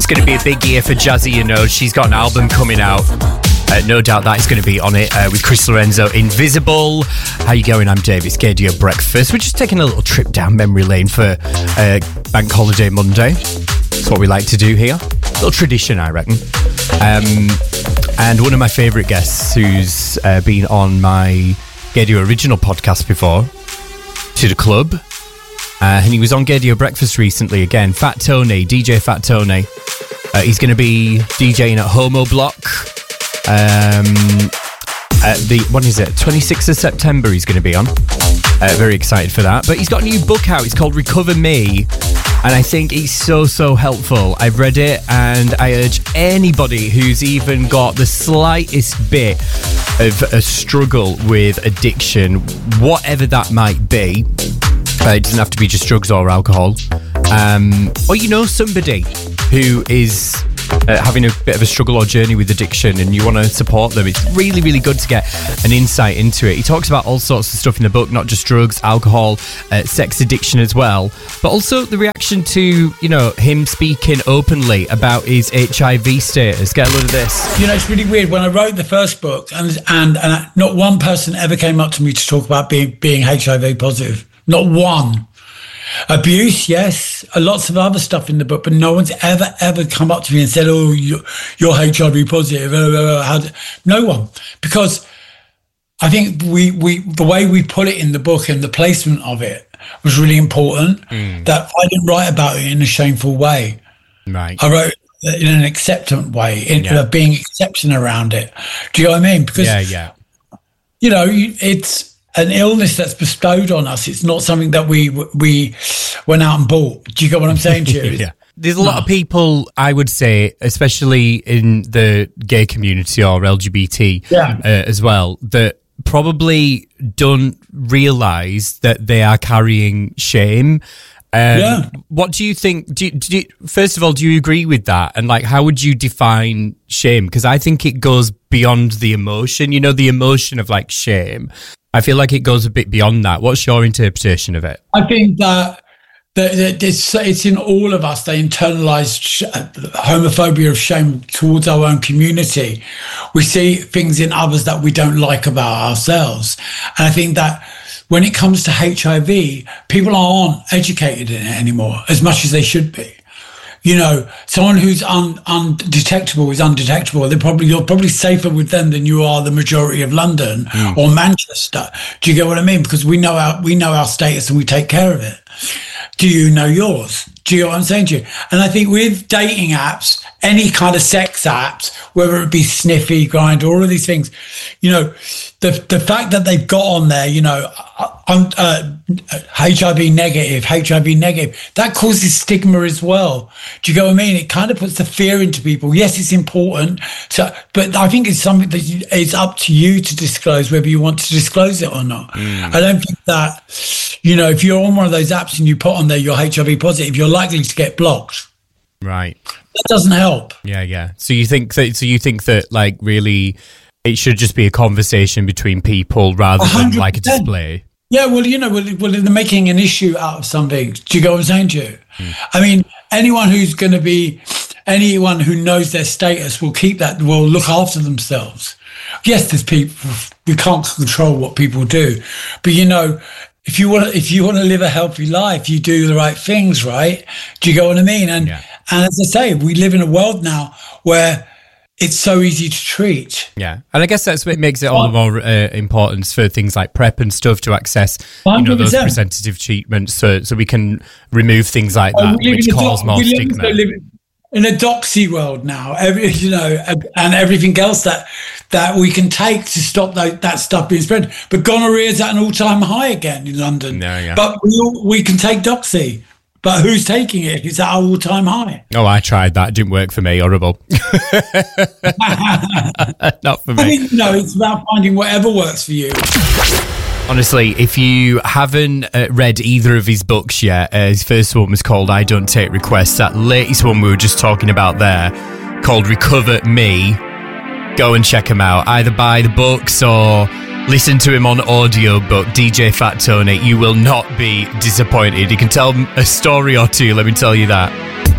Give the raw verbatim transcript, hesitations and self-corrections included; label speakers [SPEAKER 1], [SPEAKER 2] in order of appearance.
[SPEAKER 1] It's going to be a big year for Jazzy, you know. She's got an album coming out. Uh, no doubt that is going to be on it uh, with Chris Lorenzo, Invisible. How you going? I'm Dave. It's Gaydio Breakfast. We're just taking a little trip down memory lane for uh, Bank Holiday Monday. That's what we like to do here. A little tradition, I reckon. Um, and one of my favourite guests who's uh, been on my Gaydio Original podcast before, To The Club. Uh, and he was on Gaydio Breakfast recently again. Fat Tony, D J Fat Tony. Uh, he's going to be DJing at Homo Block. Um, at the, what is it, twenty-sixth of September he's going to be on. Uh, very excited for that. But he's got a new book out. It's called Recover Me. And I think it's so, so helpful. I've read it and I urge anybody who's even got the slightest bit of a struggle with addiction, whatever that might be. Uh, it doesn't have to be just drugs or alcohol. Um, or you know somebody who is uh, having a bit of a struggle or journey with addiction and you want to support them. It's really, really good to get an insight into it. He talks about all sorts of stuff in the book, not just drugs, alcohol, uh, sex addiction as well, but also the reaction to, you know, him speaking openly about his H I V status. Get a load of this.
[SPEAKER 2] You know, it's really weird. When I wrote the first book, and and, and not one person ever came up to me to talk about being being H I V positive. Not one. Abuse, yes. Lots of other stuff in the book, but no one's ever, ever come up to me and said, oh, you're, you're H I V positive. How do, no one. Because I think we, we the way we put it in the book and the placement of it was really important, mm. that I didn't write about it in a shameful way.
[SPEAKER 1] Right.
[SPEAKER 2] I wrote it in an acceptant way, in
[SPEAKER 1] yeah.
[SPEAKER 2] uh, being accepting around it. Do you know what I mean? Because,
[SPEAKER 1] yeah, yeah.
[SPEAKER 2] you know, it's an illness that's bestowed on us. It's not something that we we went out and bought. Do you get what I'm saying to you?
[SPEAKER 1] Yeah. There's a lot no. of people, I would say, especially in the gay community or L G B T
[SPEAKER 2] yeah.
[SPEAKER 1] uh, as well, that probably don't realise that they are carrying shame. Um,
[SPEAKER 2] yeah.
[SPEAKER 1] What do you think? Do you, do you, first of all, do you agree with that? And like, how would you define shame? Because I think it goes beyond the emotion. You know, the emotion of like shame. I feel like it goes a bit beyond that. What's your interpretation of it?
[SPEAKER 2] I think that, that, that it's, it's in all of us, the internalised sh- homophobia of shame towards our own community. We see things in others that we don't like about ourselves. And I think that when it comes to H I V, people aren't educated in it anymore as much as they should be. You know, someone who's un, undetectable is undetectable. They're probably you're probably safer with them than you are the majority of London mm. or Manchester. Do you get what I mean? Because we know our we know our status and we take care of it. Do you know yours? Do you know what I'm saying to you? And I think with dating apps, any kind of sex apps, whether it be Sniffy, Grindr, all of these things, you know, the the fact that they've got on there, you know, uh, uh, H I V negative, H I V negative, that causes stigma as well. Do you get what I mean? It kind of puts the fear into people. Yes, it's important, to, but I think it's something that you, it's up to you to disclose whether you want to disclose it or not. Mm. I don't think that, you know, if you're on one of those apps and you put on there you're H I V positive, you're likely to get blocked.
[SPEAKER 1] Right.
[SPEAKER 2] That doesn't help.
[SPEAKER 1] Yeah, yeah. So you think that? So you think that, like, really, it should just be a conversation between people rather than one hundred percent like a display.
[SPEAKER 2] Yeah, well, you know, well, well, they're making an issue out of something. Do you get what I'm saying to you? Mm. I mean, anyone who's going to be, anyone who knows their status will keep that, will look after themselves. Yes, there's people, we can't control what people do, but you know, if you want to, if you want to live a healthy life, you do the right things, right? Do you get what I mean? And
[SPEAKER 1] yeah.
[SPEAKER 2] and as I say, we live in a world now where it's so easy to treat.
[SPEAKER 1] Yeah, and I guess that's what makes it all the more uh, important for things like PrEP and stuff to access, you know, those preventative treatments, so so we can remove things like that, which cause do- more stigma.
[SPEAKER 2] In a doxy world now, every, you know, and everything else that that we can take to stop that, that stuff being spread. But gonorrhea is at an all-time high again in London.
[SPEAKER 1] No, yeah.
[SPEAKER 2] But we, all, we can take doxy. But who's taking it? It's at an all-time high.
[SPEAKER 1] Oh, I tried that. It didn't work for me. Horrible. Not for me.
[SPEAKER 2] I think, you know, it's about finding whatever works for you.
[SPEAKER 1] Honestly, if you haven't uh, read either of his books yet, uh, his first one was called I Don't Take Requests. That latest one we were just talking about there, called Recover Me, go and check him out. Either buy the books or listen to him on audiobook, D J Fat Tony. You will not be disappointed. You can tell a story or two, let me tell you that.